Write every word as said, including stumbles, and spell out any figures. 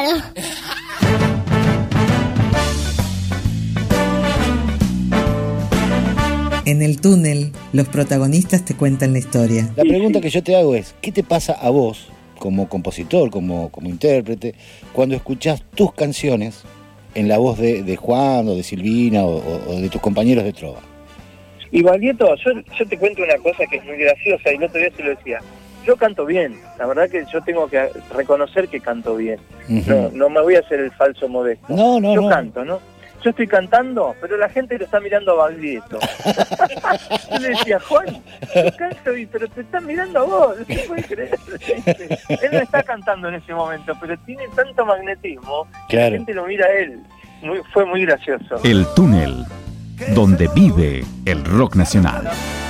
En el túnel, los protagonistas te cuentan la historia. La pregunta que yo te hago es, ¿qué te pasa a vos, como compositor, como, como intérprete, cuando escuchás tus canciones en la voz de, de Juan o de Silvina o, o, o de tus compañeros de trova? Y Baglietto, yo, yo te cuento una cosa que es muy graciosa, y el otro día se lo decía. Yo canto bien, la verdad que yo tengo que reconocer que canto bien. Uh-huh. No, no me voy a hacer el falso modesto. No, no, yo no. canto, ¿no? Yo estoy cantando, pero la gente lo está mirando a Baglietto. Yo le decía, Juan, yo canto, pero te están mirando a vos, no se puede creer. Él no está cantando en ese momento, pero tiene tanto magnetismo, claro. La gente lo mira a él. Muy, fue muy gracioso. El túnel, donde vive el rock nacional.